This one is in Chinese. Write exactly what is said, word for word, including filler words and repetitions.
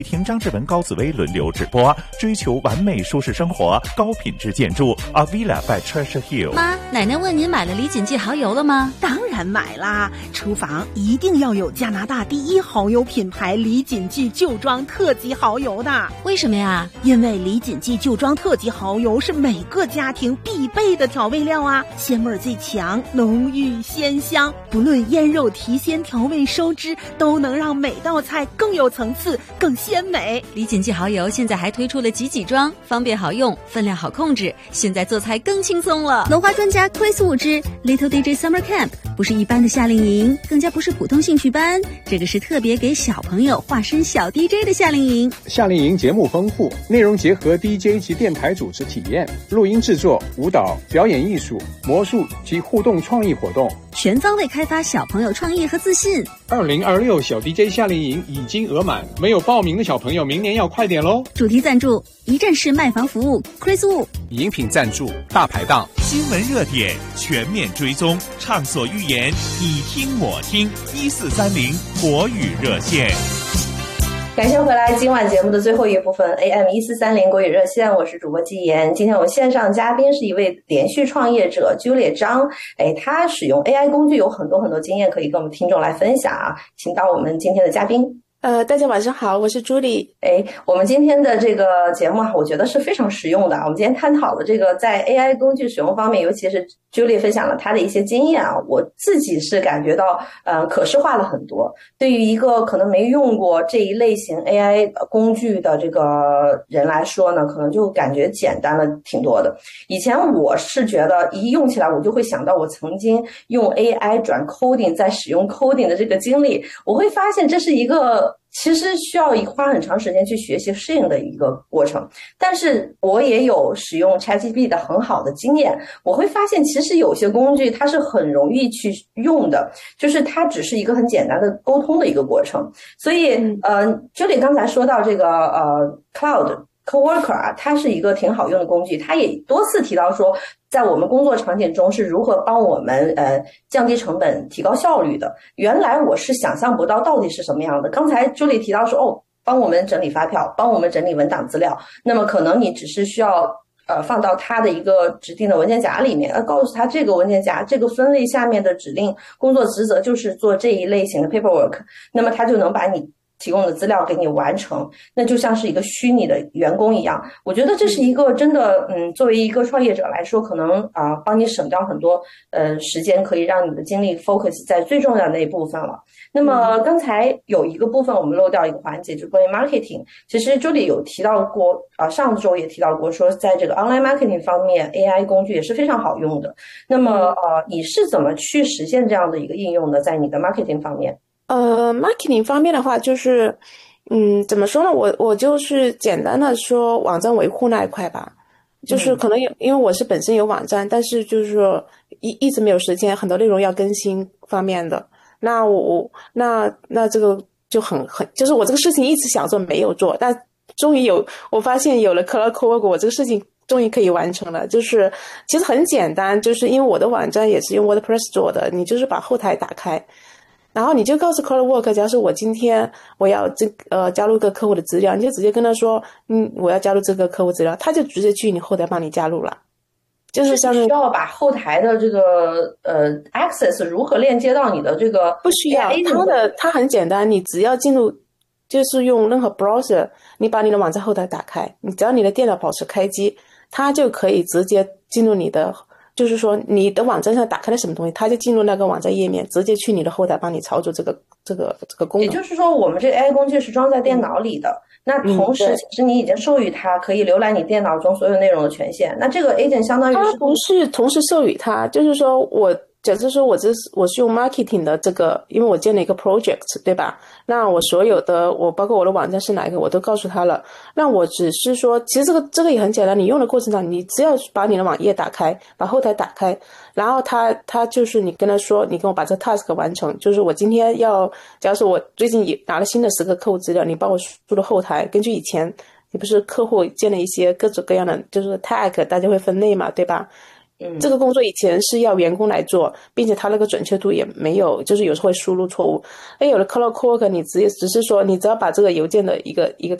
听张志文、高紫薇轮流直播，追求完美舒适生活，高品质建筑。A Villa by Treasure Hill。 妈，奶奶问您买了李锦记蚝油了吗？ 当然买啦，厨房一定要有加拿大第一蚝油品牌李锦记旧装特级蚝油的。 为什么呀？ 因为李锦记旧装特级蚝油是每个家庭必备的调味料啊，鲜味最强，浓郁鲜香，不论腌肉、提鲜、调味、收汁，都能让每道菜更有层次，更鲜美。 李锦记蚝油现在还推出了几几装，方便好用，分量好控制，现在做菜更轻松了。文化专家 Chris Wu 之 Little D J Summer Camp 不是一般的夏令营，更加不是普通兴趣班，这个是特别给小朋友化身小 D J 的夏令营。 夏令营节目丰富，内容结合 D J 及电台主持体验、录音制作、舞蹈、表演艺术、魔术及互动创意活动， 全方位开发小朋友创意和自信。 二零二六小 D J 夏令营已经额满，没有报名的小朋友明年要快点咯。 主题赞助一站式卖房服务 Chris Wu。 饮品赞助大排档。 新闻热点全面追踪，畅所欲言，你听我听。一四三零国语热线。 感谢回来，今晚节目的最后一部分 A M 一四三零国语热线，我是主播季言。今天我线上嘉宾是一位连续创业者 Julie 张，哎，他使用 A I 工具有很多很多经验可以跟我们听众来分享啊，请到我们今天的嘉宾。 呃，大家晚上好，我是朱莉。 哎，我们今天的这个节目啊，我觉得是非常实用的。我们今天探讨的这个在 A I 工具使用方面，尤其是 Julie 分享了她的一些经验啊，我自己是感觉到呃可视化了很多。对于一个可能没用过这一类型 A I 工具的这个人来说呢，可能就感觉简单了挺多的。以前我是觉得一用起来，我就会想到我曾经用 A I 转 coding 在使用 coding 的这个经历，我会发现这是一个其实需要花很长时间去学习适应的一个过程，但是我也有使用 ChatGPT 的很好的经验，我会发现其实有些工具它是很容易去用的，就是它只是一个很简单的沟通的一个过程。所以呃 Julie 刚才说到这个呃 Cloud Coworker 啊，它是一个挺好用的工具，它也多次提到说在我们工作场景中是如何帮我们呃降低成本、提高效率的。原来我是想象不到到底是什么样的。刚才朱莉提到说，哦，帮我们整理发票，帮我们整理文档资料，那么可能你只是需要呃放到它的一个指定的文件夹里面，呃告诉他这个文件夹这个分类下面的指令工作职责就是做这一类型的 paperwork， 那么他就能把你提供的资料给你完成，那就像是一个虚拟的员工一样。我觉得这是一个真的，嗯，作为一个创业者来说，可能啊、呃、帮你省掉很多呃时间，可以让你的精力 focus 在最重要的那一部分了。那么刚才有一个部分我们漏掉一个环节，就是关于 marketing。其实这里有提到过，啊、呃、上周也提到过，说在这个 online marketing 方面 A I 工具也是非常好用的。那么呃你是怎么去实现这样的一个应用的，在你的 marketing 方面？ 呃 marketing 方面的话，就是嗯怎么说呢，我我就是简单的说网站维护那一块吧，就是可能有因为我是本身有网站，但是就是说一一直没有时间，很多内容要更新方面的，那我那那这个就很很就是我这个事情一直想做没有做，但终于有我发现有了 Cloud Coworker， 我这个事情终于可以完成了。就是其实很简单，就是因为我的网站也是用 WordPress 做的，你就是把后台打开，然后你就告诉 CloudWork， 假如说我今天我要这呃加入一个客户的资料，你就直接跟他说，嗯，我要加入这个客户资料，他就直接去你后台帮你加入了。就是像需要把后台的这个呃 access 如何链接到你的这个， 不需要，它的它很简单，你只要进入，就是用任何 browser， 你把你的网站后台打开，你只要你的电脑保持开机，它就可以直接进入你的。就是说你的网站上打开了什么东西，它就进入那个网站页面，直接去你的后台帮你操作这个这个这个功能。 也就是说我们这个 A I 工具是装在电脑里的、嗯、那同时其实你已经授予它可以浏览你电脑中所有内容的权限，那这个 agent 相当于是它不是同时授予它，就是说我假设说我这我是用 marketing 的这个，因为我建了一个 project 对吧，那我所有的我包括我的网站是哪一个我都告诉他了，那我只是说其实这个这个也很简单，你用的过程中你只要把你的网页打开，把后台打开，然后他他就是你跟他说你跟我把这个 task 完成，就是我今天要假如说我最近拿了新的十个客户资料，你帮我输入后台，根据以前你不是客户建了一些各种各样的就是 tag 大家会分类嘛对吧， 嗯， 这个工作以前是要员工来做，并且他那个准确度也没有，就是有时候会输入错误。哎，有了 Cloud Work， 你直接只是说，你只要把这个邮件的一个一个